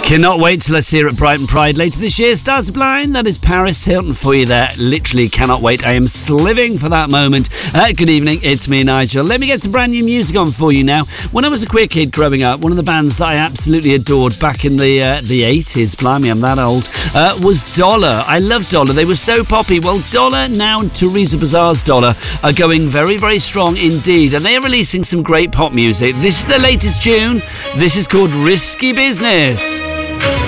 Cannot wait till let's hear at Brighton Pride later this year. Stars Are Blind, that is Paris Hilton for you there. Literally cannot wait. I am sliving for that moment. Good evening, it's me, Nigel. Let me get some brand new music on for you now. When I was a queer kid growing up, one of the bands that I absolutely adored back in the 80s, blimey, I'm that old, was Dollar. I love Dollar. They were so poppy. Well, Dollar now and Teresa Bazaar's Dollar are going very, very strong indeed, and they are releasing some great pop music. This is their latest tune. This is called Risky Business.